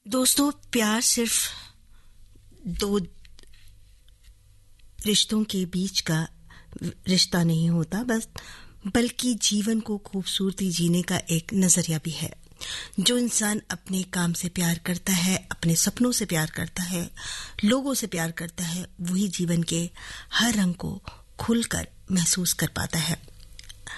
दोस्तों, प्यार सिर्फ दो रिश्तों के बीच का रिश्ता नहीं होता बल्कि जीवन को खूबसूरती जीने का एक नजरिया भी है। जो इंसान अपने काम से प्यार करता है, अपने सपनों से प्यार करता है, लोगों से प्यार करता है, वही जीवन के हर रंग को खुलकर महसूस कर पाता है।